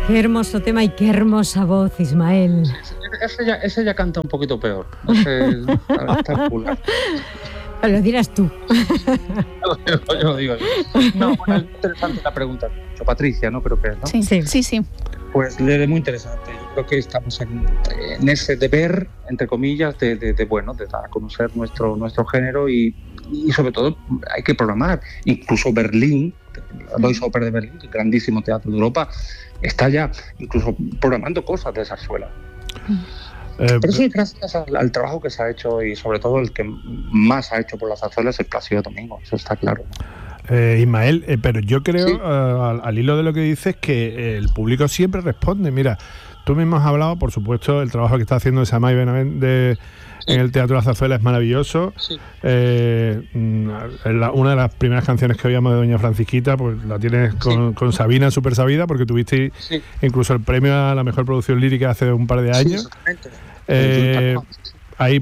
Qué hermoso tema y qué hermosa voz, Ismael. Ese ya canta un poquito peor. Ese está cool. Lo dirás tú. Yo lo digo. No, bueno, es interesante la pregunta. Patricia, ¿no? Creo que es, ¿no? Sí. Pues le es muy interesante. Yo creo que estamos en ese deber, entre comillas, de dar a conocer nuestro género y sobre todo hay que programar. Incluso Berlín, la Deutsche Oper de Berlín, el grandísimo teatro de Europa, está ya incluso programando cosas de zarzuela. Pero sí, gracias al trabajo que se ha hecho y sobre todo el que más ha hecho por la zarzuela es el Plácido Domingo, eso está claro. Ismael, pero yo creo, sí, al hilo de lo que dices, que el público siempre responde. Mira, tú mismo has hablado, por supuesto, el trabajo que está haciendo Samay Benavent en el Teatro de la Zarzuela es maravilloso. Sí. Una de las primeras canciones que oíamos de Doña Francisquita, pues la tienes con Sabina, Super Sabida, porque tuviste incluso el premio a la mejor producción lírica hace un par de años. Hay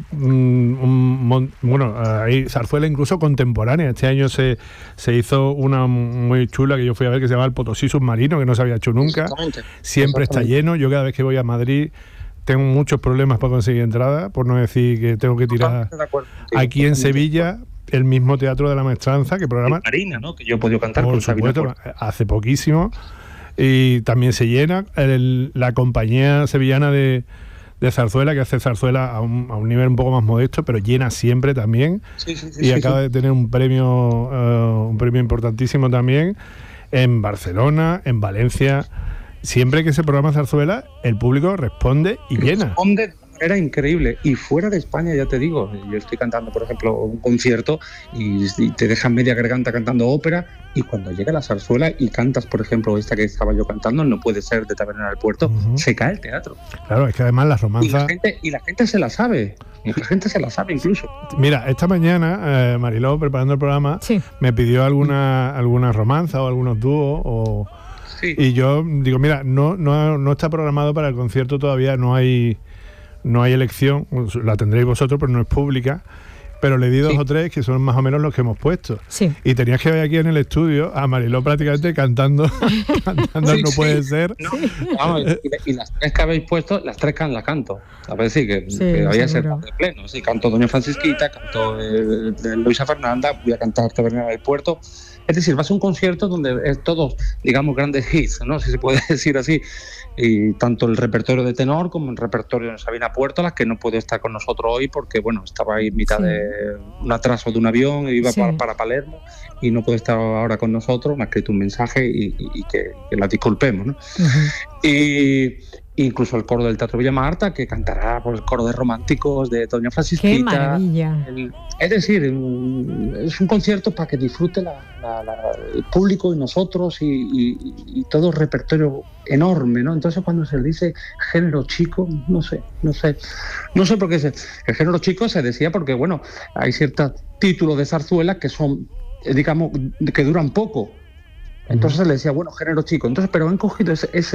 hay zarzuela incluso contemporánea. Este año se hizo una muy chula que yo fui a ver, que se llama El Potosí Submarino, que no se había hecho nunca. Siempre está lleno. Yo cada vez que voy a Madrid tengo muchos problemas para conseguir entrada, por no decir que tengo que tirar. Aquí en Sevilla, el mismo Teatro de la Maestranza que programa Marina, ¿no? Que yo he podido cantar por supuesto, hace poquísimo, y también se llena. La compañía sevillana de zarzuela, que hace zarzuela a un nivel un poco más modesto, pero llena siempre también. Y acaba de tener un premio importantísimo también en Barcelona, en Valencia. Siempre que se programa zarzuela, el público responde y llena. Responde de manera increíble. Y fuera de España, ya te digo, yo estoy cantando, por ejemplo, un concierto y te dejan media garganta cantando ópera, y cuando llega la zarzuela y cantas, por ejemplo, esta que estaba yo cantando, No puede ser, de Taberna del Puerto, se cae el teatro. Claro, es que además las romanzas... Y la gente se la sabe. La gente se la sabe incluso. Mira, esta mañana, Mariló, preparando el programa, me pidió alguna romanza o algunos dúos y yo digo, mira, no está programado para el concierto todavía, no hay elección, la tendréis vosotros, pero no es pública. Pero le di 2 o 3 que son más o menos los que hemos puesto. Y tenías que ver aquí en el estudio a Mariló prácticamente cantando No puede ser. No, vamos, y las 3 que habéis puesto, las 3 las canto. A ver, que vaya a ser de pleno. Sí, canto Doña Francisquita, canto Luisa Fernanda, voy a cantar Taberna del Puerto. Es decir, va a ser un concierto donde es todos, digamos, grandes hits, ¿no? Si se puede decir así. Y tanto el repertorio de tenor como el repertorio de Sabina Puertolas, que no puede estar con nosotros hoy porque, bueno, estaba ahí en mitad de un atraso de un avión, iba para Palermo y no puede estar ahora con nosotros. Me ha escrito un mensaje y que la disculpemos, ¿no? Y incluso el coro del Teatro Villa Marta, que cantará por el coro de románticos de Doña Francisquita. ¡Qué maravilla! Es decir, es un concierto para que disfrute el público y nosotros y todo el repertorio enorme, ¿no? Entonces cuando se dice género chico, no sé por qué el género chico se decía porque, bueno, hay ciertos títulos de zarzuela que son, digamos, que duran poco. Entonces se le decía, bueno, género chico. Entonces, pero han cogido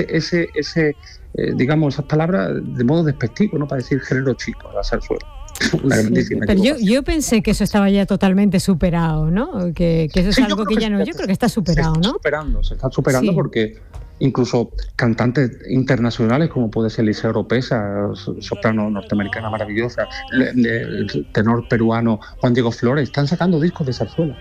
digamos, esas palabras de modo despectivo, ¿no? Para decir género chico, la zarzuela. Pero yo pensé que eso estaba ya totalmente superado, ¿no? Que eso es algo que ya no... Yo creo que está superado, ¿no? Se está superando porque incluso cantantes internacionales como puede ser Eliseo Oropesa, soprano norteamericana maravillosa, el tenor peruano Juan Diego Flores, están sacando discos de zarzuela.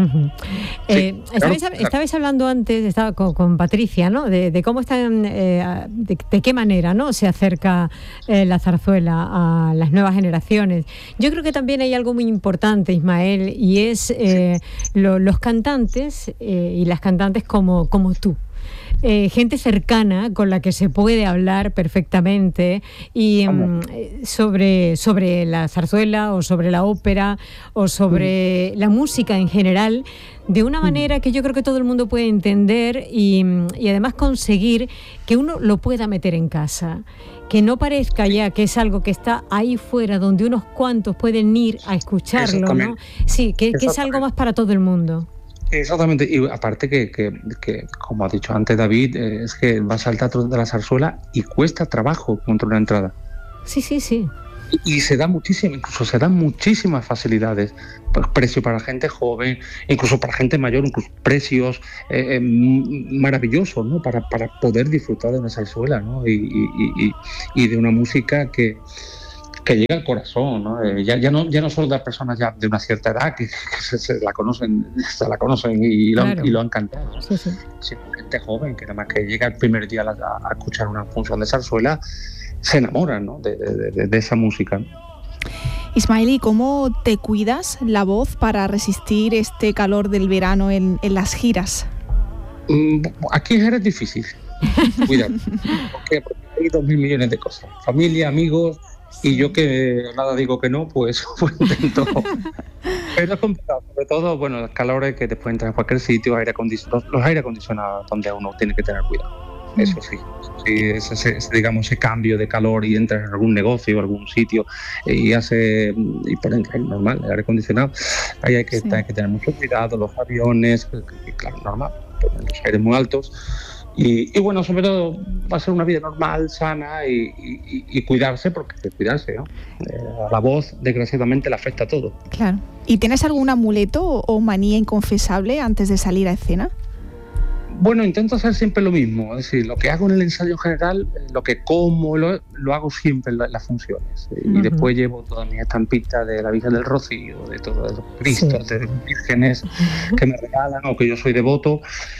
Estabais hablando antes, estaba con Patricia, ¿no? De cómo están, de qué manera, ¿no? Se acerca la zarzuela a las nuevas generaciones. Yo creo que también hay algo muy importante, Ismael, y es los cantantes y las cantantes como tú. Gente cercana con la que se puede hablar perfectamente y sobre la zarzuela o sobre la ópera o sobre la música en general, de una manera que yo creo que todo el mundo puede entender y además conseguir que uno lo pueda meter en casa, que no parezca ya que es algo que está ahí fuera donde unos cuantos pueden ir a escucharlo, ¿no? Sí, que es algo más para todo el mundo. Exactamente, y aparte que como ha dicho antes David, es que vas al Teatro de la Zarzuela y cuesta trabajo encontrar una entrada. Sí. Y se dan muchísimas facilidades, pues, precio para gente joven, incluso para gente mayor, incluso precios maravillosos, ¿no? Para poder disfrutar de una zarzuela, ¿no? Y de una música que llega al corazón, ¿no? Ya no solo de personas ya de una cierta edad que se la conocen y lo han cantado, ¿no? Sí. Sino gente joven que nada más que llega el primer día a escuchar una función de zarzuela se enamoran, ¿no? de esa música, ¿no? Ismael, ¿y cómo te cuidas la voz para resistir este calor del verano en las giras? Aquí en Jerez es difícil cuidar. ¿Por qué? Porque hay 2.000 millones de cosas. Familia, amigos, y yo que nada digo que no, pues intento. Pero es complicado, sobre todo, bueno, los calores que te pueden entrar en cualquier sitio, los aire acondicionados donde uno tiene que tener cuidado. Eso sí, ese cambio de calor y entras en algún negocio, algún sitio y por entrar normal, el aire acondicionado, ahí hay que tener mucho cuidado, los aviones, claro, normal, los aires muy altos. Y bueno, sobre todo va a ser una vida normal, sana y cuidarse, porque cuidarse, ¿no? La voz, desgraciadamente, le afecta a todo. Claro. ¿Y tienes algún amuleto o manía inconfesable antes de salir a escena? Bueno, intento hacer siempre lo mismo, es decir, lo que hago en el ensayo general, lo que como, lo hago siempre en las funciones. Y después llevo todas mis estampitas de la Virgen del Rocío, de todos los Cristos, de los vírgenes que me regalan o que yo soy devoto.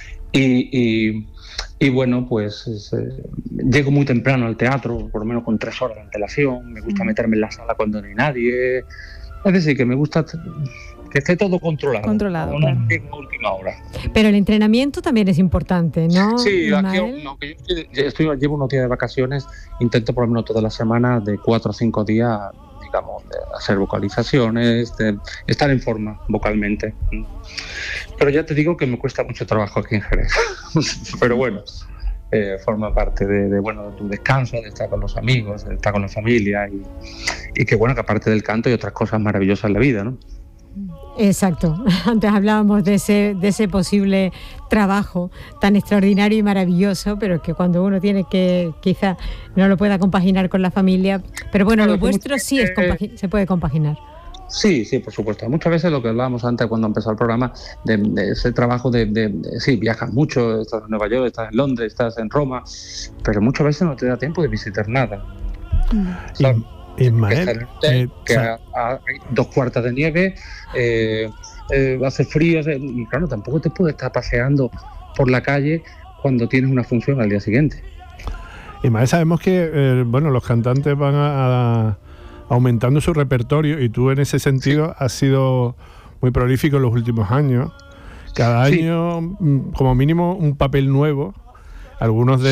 Y bueno, pues llego muy temprano al teatro, por lo menos con 3 horas de antelación. Me gusta meterme en la sala cuando no hay nadie. Es decir, que me gusta que esté todo controlado. Claro. En última hora. Pero el entrenamiento también es importante, ¿no? Sí, aquí, aunque yo llevo unos días de vacaciones, intento por lo menos toda la semana, de 4 a 5 días, digamos, de hacer vocalizaciones, de estar en forma vocalmente. Pero ya te digo que me cuesta mucho trabajo aquí en Jerez. Pero bueno, forma parte de tu descanso, de estar con los amigos, de estar con la familia y que bueno, que aparte del canto hay otras cosas maravillosas en la vida, ¿no? Exacto. Antes hablábamos de ese posible trabajo tan extraordinario y maravilloso, pero que cuando uno tiene que quizá no lo pueda compaginar con la familia, pero bueno, lo vuestro sí se puede compaginar. Sí, por supuesto. Muchas veces lo que hablábamos antes cuando empezó el programa, de ese trabajo sí, viajas mucho, estás en Nueva York, estás en Londres, estás en Roma, pero muchas veces no te da tiempo de visitar nada. Ismael, hay 2 cuartas de nieve, hace frío, y claro, tampoco te puedes estar paseando por la calle cuando tienes una función al día siguiente. Ismael, sabemos que los cantantes van aumentando su repertorio y tú en ese sentido has sido muy prolífico en los últimos años. Cada año, como mínimo, un papel nuevo, algunos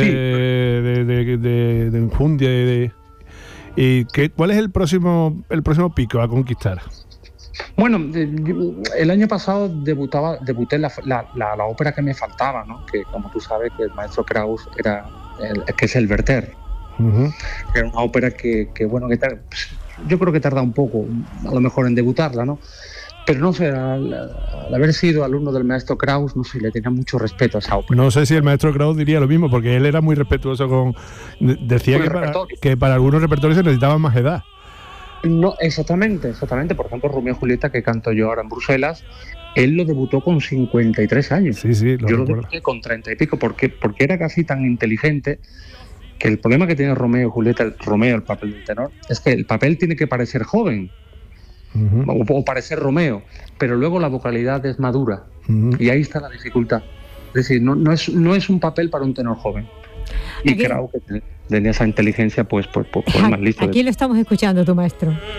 de enjundia ¿Y cuál es el próximo pico a conquistar? Bueno, el año pasado debuté la ópera que me faltaba, ¿no? Que como tú sabes que el maestro Kraus que es el Werther. Era una ópera que yo creo que tarda un poco, a lo mejor en debutarla, ¿no? Pero no sé, al haber sido alumno del maestro Kraus, no sé, le tenía mucho respeto a esa ópera. No sé si el maestro Kraus diría lo mismo, porque él era muy respetuoso decía que para algunos repertorios se necesitaba más edad. No, exactamente. Por ejemplo, Romeo y Julieta, que canto yo ahora en Bruselas, él lo debutó con 53 años. Sí, yo lo debuté con 30 y pico, porque era casi tan inteligente que el problema que tiene Romeo y Julieta, el papel del tenor, es que el papel tiene que parecer joven. O parecer Romeo, pero luego la vocalidad es madura y ahí está la dificultad. Es decir, no es un papel para un tenor joven. Y creo que tenía esa inteligencia pues más listo. Aquí lo estamos escuchando, tu maestro.